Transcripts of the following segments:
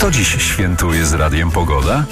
Kto dziś świętuje z Radiem Pogoda?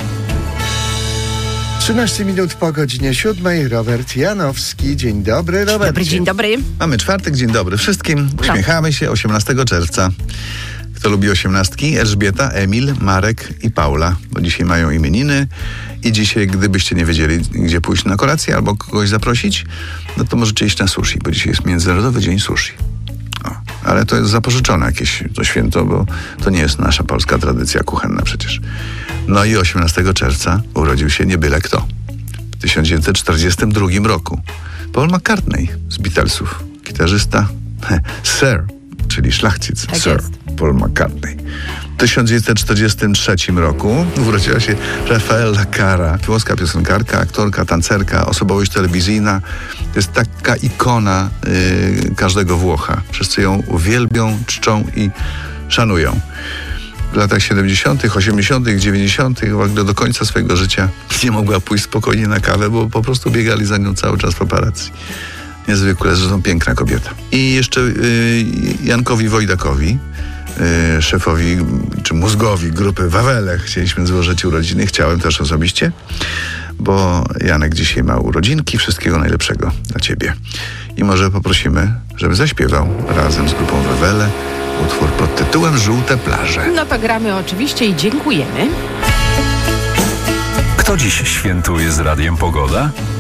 13 minut po godzinie 7. Robert Janowski. Dzień dobry, Robercie. Dzień dobry. Mamy czwartek, dzień dobry wszystkim. Uśmiechamy się 18 czerwca. Kto lubi 18? Elżbieta, Emil, Marek i Paula, bo dzisiaj mają imieniny. I dzisiaj, gdybyście nie wiedzieli, gdzie pójść na kolację albo kogoś zaprosić, no to możecie iść na sushi, bo dzisiaj jest Międzynarodowy Dzień Sushi. Ale to jest zapożyczone jakieś to święto, bo to nie jest nasza polska tradycja kuchenna przecież. No i 18 czerwca urodził się nie byle kto. W 1942 roku Paul McCartney z Beatlesów, gitarzysta Sir, czyli szlachcic, tak Sir jest. Paul McCartney. W 1943 roku urodziła się Rafaela Cara, włoska piosenkarka, aktorka, tancerka, osobowość telewizyjna. To jest taka ikona każdego Włocha. Wszyscy ją uwielbią, czczą i szanują. W latach 70., 80., 90., w ogóle do końca swojego życia nie mogła pójść spokojnie na kawę, bo po prostu biegali za nią cały czas paparazzi. Niezwykle, zresztą piękna kobieta. I jeszcze Jankowi Wojdakowi, szefowi czy mózgowi grupy Wawele, chcieliśmy złożyć urodziny. Chciałem też osobiście, bo Janek dzisiaj ma urodzinki. Wszystkiego najlepszego dla ciebie. I może poprosimy, żeby zaśpiewał razem z grupą Wawele utwór pod tytułem Żółte plaże. No to gramy oczywiście i dziękujemy. Kto dziś świętuje z Radiem Pogoda?